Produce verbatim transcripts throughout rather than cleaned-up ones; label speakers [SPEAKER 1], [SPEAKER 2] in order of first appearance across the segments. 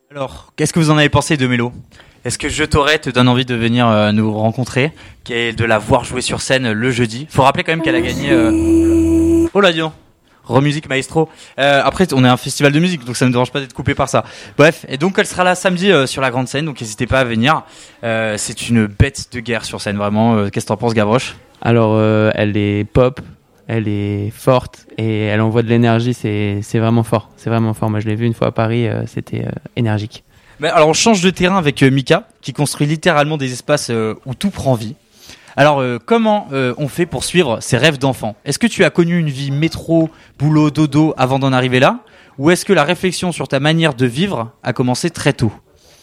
[SPEAKER 1] Alors, qu'est-ce que vous en avez pensé de Mélo ? Est-ce que Je t'aurais te donne envie de venir euh, nous rencontrer, et de la voir jouer sur scène le jeudi ? Faut rappeler quand même qu'elle a gagné... Euh... Oh là, dis donc. Remusique Maestro. Euh, après, on est un festival de musique, donc ça ne me dérange pas d'être coupé par ça. Bref, et donc elle sera là samedi euh, sur la grande scène, donc n'hésitez pas à venir. Euh, c'est une bête de guerre sur scène, vraiment. Euh, qu'est-ce que t'en penses, Gavroche ?
[SPEAKER 2] Alors, euh, elle est pop, elle est forte et elle envoie de l'énergie. C'est, c'est vraiment fort. C'est vraiment fort. Moi, je l'ai vu une fois à Paris. Euh, c'était euh, énergique.
[SPEAKER 1] Mais alors, on change de terrain avec euh, Mika, qui construit littéralement des espaces euh, où tout prend vie. Alors, euh, comment euh, on fait pour suivre ses rêves d'enfant ? Est-ce que tu as connu une vie métro, boulot, dodo avant d'en arriver là ? Ou est-ce que la réflexion sur ta manière de vivre a commencé très tôt ?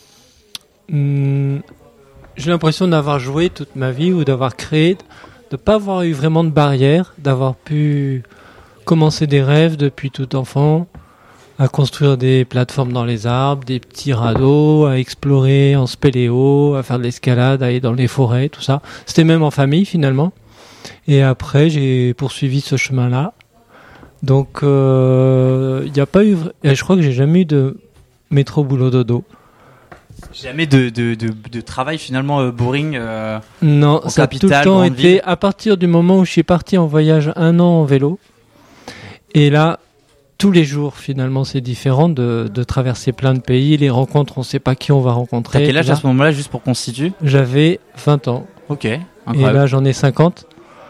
[SPEAKER 3] Mmh, j'ai l'impression d'avoir joué toute ma vie ou d'avoir créé, de ne pas avoir eu vraiment de barrière, d'avoir pu commencer des rêves depuis tout enfant, à construire des plateformes dans les arbres, des petits radeaux, à explorer en spéléo, à faire de l'escalade, à aller dans les forêts, tout ça. C'était même en famille finalement. Et après, j'ai poursuivi ce chemin-là. Donc, il euh, n'y a pas eu... Je crois que j'ai jamais eu de métro boulot dodo.
[SPEAKER 1] Jamais de, de, de, de travail finalement euh, boring euh,
[SPEAKER 3] non,
[SPEAKER 1] en
[SPEAKER 3] ça
[SPEAKER 1] capitale,
[SPEAKER 3] a tout le temps
[SPEAKER 1] grande
[SPEAKER 3] été
[SPEAKER 1] ville.
[SPEAKER 3] à partir du moment où je suis parti en voyage un an en vélo. Et là... Tous les jours, finalement, c'est différent de, de traverser plein de pays. Les rencontres, on ne sait pas qui on va rencontrer.
[SPEAKER 1] T'as quel âge
[SPEAKER 3] là,
[SPEAKER 1] à ce moment-là, juste pour qu'on se situe ?
[SPEAKER 3] J'avais vingt ans.
[SPEAKER 1] Ok,
[SPEAKER 3] Et
[SPEAKER 1] incroyable.
[SPEAKER 3] là, j'en ai cinquante.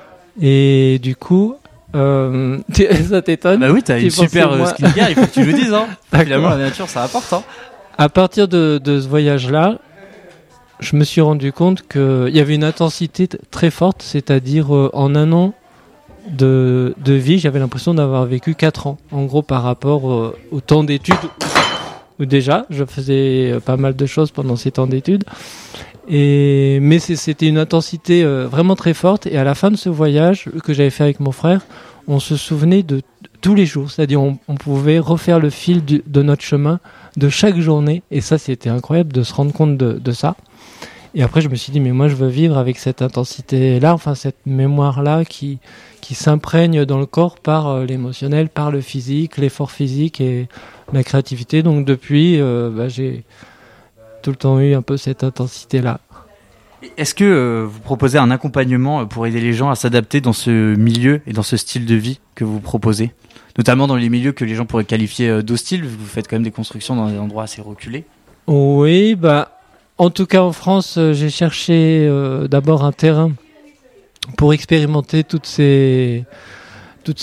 [SPEAKER 3] Et du coup, euh, ça t'étonne ?
[SPEAKER 1] Bah oui, t'as une super euh, skincare, il faut que tu le dises. Hein. Finalement, la nature, ça apporte. Hein.
[SPEAKER 3] À partir de, de ce voyage-là, je me suis rendu compte qu'il y avait une intensité t- très forte, c'est-à-dire euh, en un an, De, de vie, j'avais l'impression d'avoir vécu quatre ans, en gros par rapport euh, au temps d'études où déjà je faisais euh, pas mal de choses pendant ces temps d'études, et, mais c'est, c'était une intensité euh, vraiment très forte, et à la fin de ce voyage que j'avais fait avec mon frère, on se souvenait de, de tous les jours, c'est-à-dire on, on pouvait refaire le fil du, de notre chemin de chaque journée, et ça c'était incroyable de se rendre compte de, de ça. Et après, je me suis dit, mais moi, je veux vivre avec cette intensité-là, enfin, cette mémoire-là qui, qui s'imprègne dans le corps par euh, l'émotionnel, par le physique, l'effort physique et la créativité. Donc, depuis, euh, bah, j'ai tout le temps eu un peu cette intensité-là.
[SPEAKER 1] Est-ce que euh, vous proposez un accompagnement pour aider les gens à s'adapter dans ce milieu et dans ce style de vie que vous proposez ? Notamment dans les milieux que les gens pourraient qualifier d'hostiles, vous faites quand même des constructions dans des endroits assez reculés.
[SPEAKER 3] Oui, bah... En tout cas, en France, euh, j'ai cherché euh, d'abord un terrain pour expérimenter toutes ces, toutes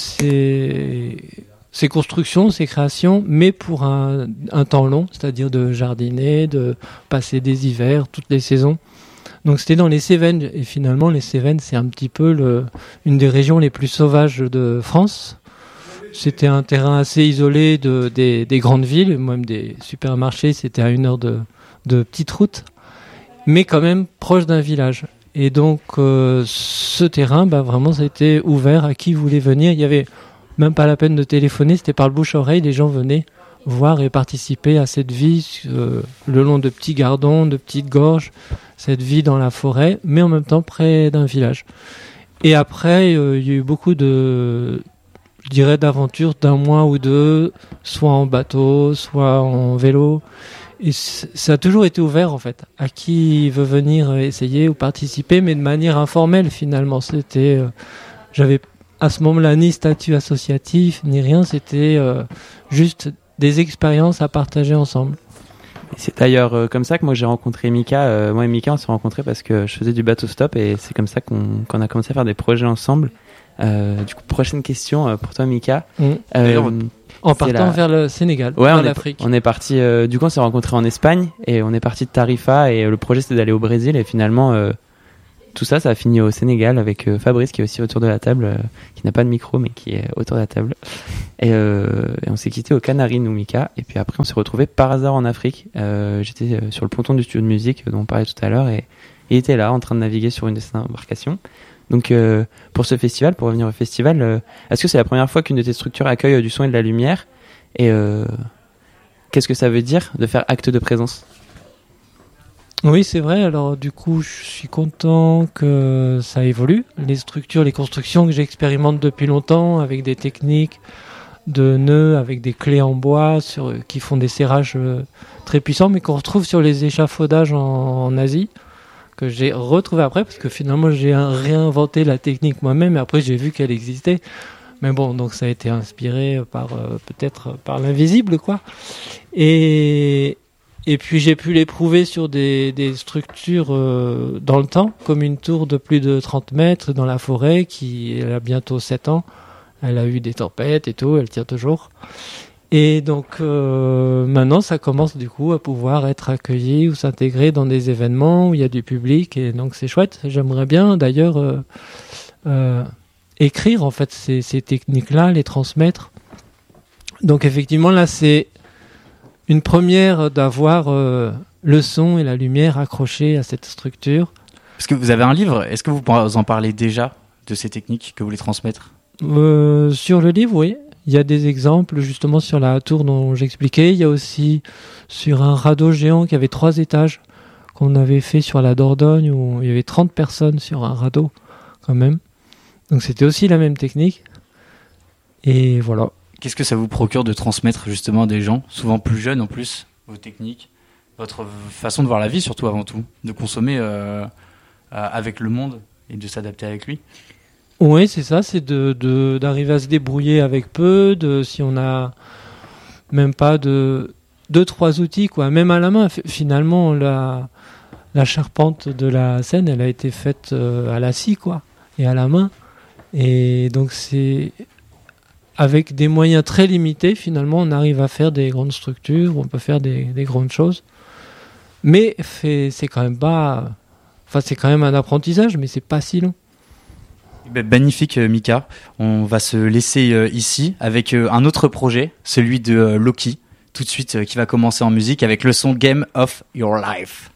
[SPEAKER 3] ces, ces constructions, ces créations, mais pour un, un temps long, c'est-à-dire de jardiner, de passer des hivers, toutes les saisons. Donc c'était dans les Cévennes, et finalement les Cévennes, c'est un petit peu le, une des régions les plus sauvages de France. C'était un terrain assez isolé de, des, des grandes villes, même des supermarchés, c'était à une heure de... de petites routes, mais quand même proche d'un village. Et donc, euh, ce terrain, bah, vraiment, ça a été ouvert à qui voulait venir. Il n'y avait même pas la peine de téléphoner, c'était par le bouche-oreille. Les gens venaient voir et participer à cette vie euh, le long de petits gardons, de petites gorges, cette vie dans la forêt, mais en même temps près d'un village. Et après, euh, il y a eu beaucoup de... je dirais d'aventures d'un mois ou deux, soit en bateau, soit en vélo. Et ça a toujours été ouvert en fait, à qui veut venir essayer ou participer, mais de manière informelle finalement. C'était, euh, j'avais à ce moment-là ni statut associatif ni rien, c'était euh, juste des expériences à partager ensemble.
[SPEAKER 2] Et c'est d'ailleurs euh, comme ça que moi j'ai rencontré Mika. Euh, moi et Mika on s'est rencontrés parce que je faisais du bateau stop et c'est comme ça qu'on, qu'on a commencé à faire des projets ensemble. Euh, du coup, prochaine question euh, pour toi Mika.
[SPEAKER 3] Mmh.
[SPEAKER 2] Euh,
[SPEAKER 3] En partant
[SPEAKER 2] la...
[SPEAKER 3] vers le Sénégal,
[SPEAKER 2] ouais,
[SPEAKER 3] vers
[SPEAKER 2] on
[SPEAKER 3] l'Afrique.
[SPEAKER 2] Est, on est parti, euh, du coup on s'est rencontrés en Espagne et on est parti de Tarifa et euh, le projet c'était d'aller au Brésil et finalement euh, tout ça ça a fini au Sénégal avec euh, Fabrice qui est aussi autour de la table, euh, qui n'a pas de micro mais qui est autour de la table et, euh, et on s'est quitté aux Canaries nous Mika et puis après on s'est retrouvés par hasard en Afrique. Euh, j'étais euh, sur le ponton du studio de musique dont on parlait tout à l'heure et il était là en train de naviguer sur une de ses embarcations. Donc euh, pour ce festival, pour revenir au festival, euh, est-ce que c'est la première fois qu'une de tes structures accueille euh, du son et de la lumière ? Et euh, qu'est-ce que ça veut dire de faire acte de présence ?
[SPEAKER 3] Oui, c'est vrai. Alors du coup, je suis content que ça évolue. Les structures, les constructions que j'expérimente depuis longtemps avec des techniques de nœuds avec des clés en bois sur, qui font des serrages euh, très puissants, mais qu'on retrouve sur les échafaudages en, en Asie, que j'ai retrouvé après, parce que finalement j'ai un, réinventé la technique moi-même, et après j'ai vu qu'elle existait. Mais bon, donc ça a été inspiré par euh, peut-être par l'invisible, quoi. Et, et puis j'ai pu l'éprouver sur des, des structures euh, dans le temps, comme une tour de plus de trente mètres dans la forêt, qui elle a bientôt sept ans. Elle a eu des tempêtes et tout, elle tient toujours. Et donc euh, maintenant, ça commence du coup à pouvoir être accueilli ou s'intégrer dans des événements où il y a du public. Et donc c'est chouette. J'aimerais bien d'ailleurs euh, euh, écrire en fait ces, ces techniques-là, les transmettre. Donc effectivement, là, c'est une première d'avoir euh, le son et la lumière accrochés à cette structure.
[SPEAKER 1] Est-ce que vous avez un livre ? Est-ce que vous en parlez déjà de ces techniques que vous voulez transmettre ?
[SPEAKER 3] Euh, sur le livre, oui. Il y a des exemples justement sur la tour dont j'expliquais. Il y a aussi sur un radeau géant qui avait trois étages qu'on avait fait sur la Dordogne où il y avait trente personnes sur un radeau quand même. Donc c'était aussi la même technique. Et voilà.
[SPEAKER 1] Qu'est-ce que ça vous procure de transmettre justement à des gens, souvent plus jeunes en plus, vos techniques, votre façon de voir la vie surtout avant tout, de consommer euh, avec le monde et de s'adapter avec lui ?
[SPEAKER 3] Oui, c'est ça, c'est de, de, d'arriver à se débrouiller avec peu, de, si on a même pas de deux, trois outils, quoi. Même à la main, f- finalement, la, la charpente de la scène, elle a été faite euh, à la scie, quoi, et à la main. Et donc, c'est avec des moyens très limités, finalement, on arrive à faire des grandes structures, on peut faire des, des grandes choses. Mais fait, c'est quand même pas... Enfin, c'est quand même un apprentissage, mais c'est pas si long.
[SPEAKER 1] Magnifique, Mika. On va se laisser euh, ici avec euh, un autre projet, celui de euh, Loki, tout de suite, euh, qui va commencer en musique avec le son Game of Your Life.